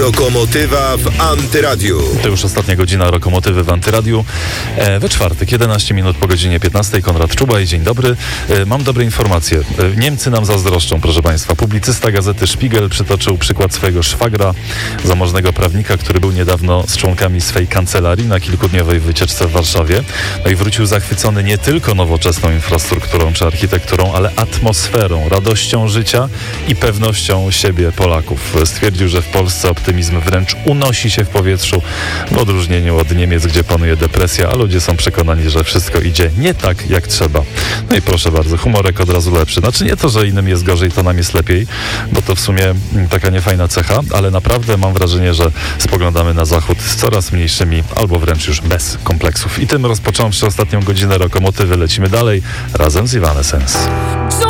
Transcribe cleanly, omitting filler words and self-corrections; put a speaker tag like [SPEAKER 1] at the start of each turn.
[SPEAKER 1] Lokomotywa w Antyradiu.
[SPEAKER 2] To już ostatnia godzina Lokomotywy w Antyradiu. We czwartek, 11 minut po godzinie 15. Konrad Czubaj, dzień dobry. Mam dobre informacje. Niemcy nam zazdroszczą, proszę Państwa. Publicysta gazety Spiegel przytoczył przykład swojego szwagra, zamożnego prawnika, który był niedawno z członkami swej kancelarii na kilkudniowej wycieczce w Warszawie. No i wrócił zachwycony nie tylko nowoczesną infrastrukturą czy architekturą, ale atmosferą, radością życia i pewnością siebie Polaków. Stwierdził, że w Polsce optymizm wręcz unosi się w powietrzu, w odróżnieniu od Niemiec, gdzie panuje depresja, a ludzie są przekonani, że wszystko idzie nie tak, jak trzeba. No i proszę bardzo, humorek od razu lepszy. Znaczy nie to, że innym jest gorzej, to nam jest lepiej, bo to w sumie taka niefajna cecha, ale naprawdę mam wrażenie, że spoglądamy na zachód z coraz mniejszymi, albo wręcz już bez kompleksów. I tym rozpocząwszy ostatnią godzinę Lokomotywy, lecimy dalej razem z Evanescence.